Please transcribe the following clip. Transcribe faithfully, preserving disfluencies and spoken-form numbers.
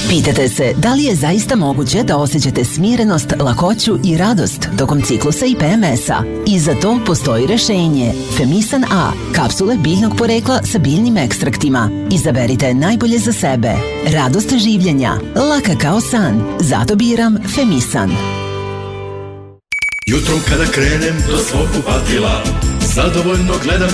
Pitate se da li je zaista moguće da osjećate smirenost, lakoću i radost tokom ciklusa i P M S-a? I za to postoji rešenje. Femisan A, kapsule biljnog porekla sa biljnim ekstraktima. Izaberite najbolje za sebe. Radost življenja, laka kao san. Zato biram Femisan. Jutrom kada krenem do svog kupatila, zadovoljno gledam